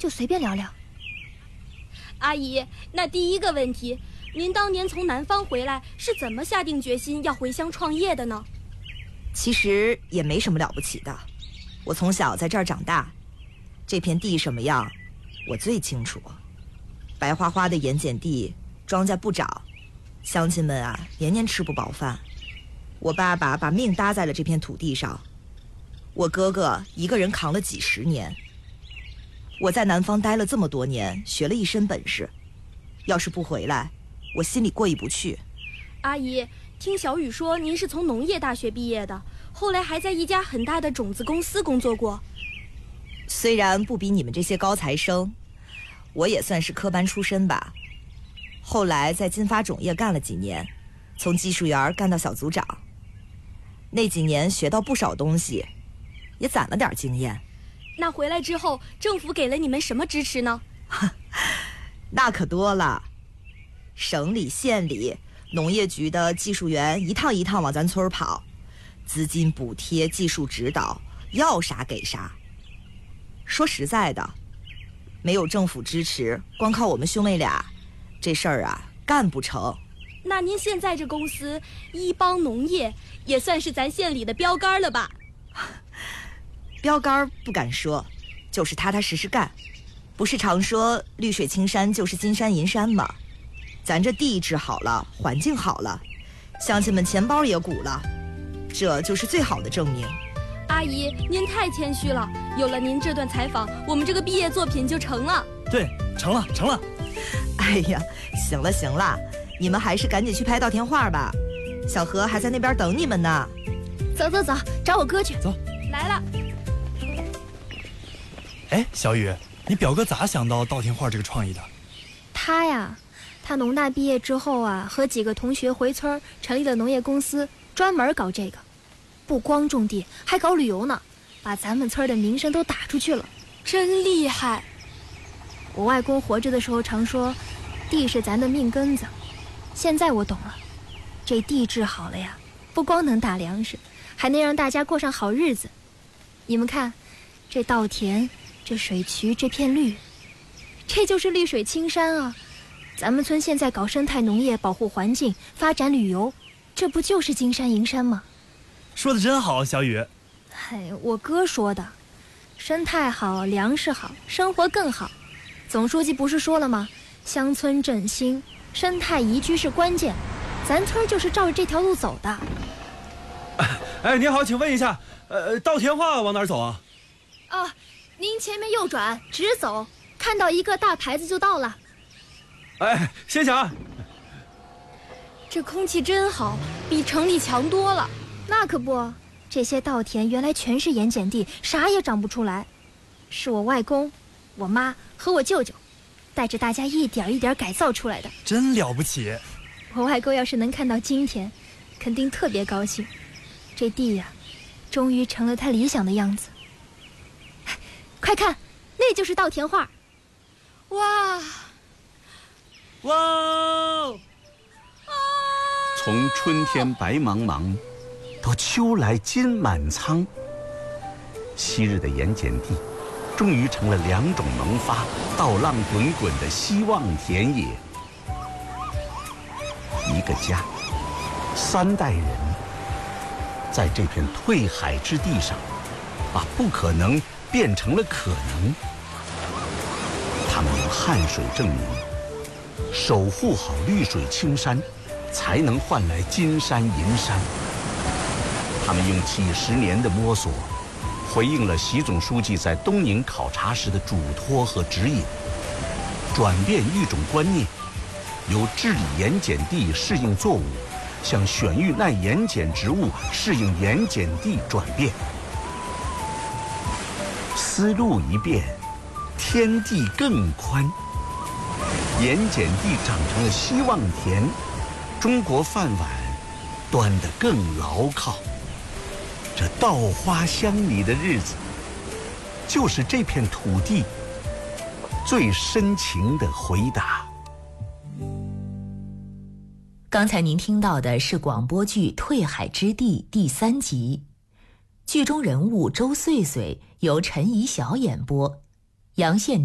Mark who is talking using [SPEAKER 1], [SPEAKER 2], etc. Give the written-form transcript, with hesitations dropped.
[SPEAKER 1] 就随便聊聊。
[SPEAKER 2] 阿姨，那第一个问题，您当年从南方回来是怎么下定决心要回乡创业的呢？
[SPEAKER 3] 其实也没什么了不起的，我从小在这儿长大，这片地什么样我最清楚。白花花的盐碱地，庄稼不长，乡亲们啊年年吃不饱饭。我爸爸把命搭在了这片土地上，我哥哥一个人扛了几十年。我在南方待了这么多年，学了一身本事，要是不回来，我心里过意不去。
[SPEAKER 2] 阿姨，听小雨说您是从农业大学毕业的，后来还在一家很大的种子公司工作过。
[SPEAKER 3] 虽然不比你们这些高材生，我也算是科班出身吧。后来在金发种业干了几年，从技术员干到小组长。那几年学到不少东西，也攒了点经验。
[SPEAKER 2] 那回来之后，政府给了你们什么支持呢？
[SPEAKER 3] 那可多了，省里县里农业局的技术员一趟一趟往咱村跑，资金补贴、技术指导，要啥给啥。说实在的，没有政府支持，光靠我们兄妹俩，这事儿啊干不成。
[SPEAKER 2] 那您现在这公司一帮农业，也算是咱县里的标杆了吧？
[SPEAKER 3] 标杆不敢说，就是踏踏实实干。不是常说绿水青山就是金山银山吗？咱这地治好了，环境好了，乡亲们钱包也鼓了，这就是最好的证明。
[SPEAKER 2] 阿姨，您太谦虚了，有了您这段采访，我们这个毕业作品就成了。
[SPEAKER 4] 对，成了。
[SPEAKER 3] 哎呀，行了，你们还是赶紧去拍稻田画吧，小何还在那边等你们呢。
[SPEAKER 1] 走，找我哥去。
[SPEAKER 4] 走，
[SPEAKER 2] 来了。
[SPEAKER 4] 哎，小雨，你表哥咋想到稻田画这个创意的？
[SPEAKER 1] 他农大毕业之后啊，和几个同学回村成立了农业公司，专门搞这个，不光种地，还搞旅游呢，把咱们村的名声都打出去了，
[SPEAKER 2] 真厉害。
[SPEAKER 1] 我外公活着的时候常说，地是咱的命根子。现在我懂了，这地治好了呀，不光能打粮食，还能让大家过上好日子。你们看，这稻田，这水渠，这片绿，这就是绿水青山啊。咱们村现在搞生态农业，保护环境，发展旅游，这不就是金山银山吗？
[SPEAKER 4] 说得真好，小雨。
[SPEAKER 1] 我哥说的，生态好，粮食好，生活更好。总书记不是说了吗？乡村振兴，生态宜居是关键，咱村就是照着这条路走的。
[SPEAKER 5] 哎，您好，请问一下，稻田画往哪儿走啊？
[SPEAKER 1] 您前面右转，直走，看到一个大牌子就到了。
[SPEAKER 5] 哎，谢谢啊。
[SPEAKER 2] 这空气真好，比城里强多了。
[SPEAKER 1] 那可不，这些稻田原来全是盐碱地，啥也长不出来，是我外公、我妈和我舅舅带着大家一点一点改造出来的。
[SPEAKER 4] 真了不起。
[SPEAKER 1] 我外公要是能看到今天，肯定特别高兴。这地呀，终于成了他理想的样子。快看，那就是稻田画。
[SPEAKER 2] 哇！
[SPEAKER 6] 从春天白茫茫到秋来金满仓，昔日的盐碱地终于成了两种萌发、稻浪滚滚的希望田野。一个家，3代人，在这片退海之地上，把不可能变成了可能。他们用汗水证明，守护好绿水青山，才能换来金山银山。他们用几十年的摸索，回应了习总书记在东宁考察时的嘱托和指引，转变育种观念，由治理盐碱地适应作物，向选育耐盐碱植物适应盐碱地转变。思路一变，天地更宽，盐碱地长成了希望田，中国饭碗端得更牢靠。这稻花香里的日子，就是这片土地最深情的回答。
[SPEAKER 7] 刚才您听到的是广播剧《退海之地》第3集，剧中人物周穗穗由陈怡晓演播，杨宪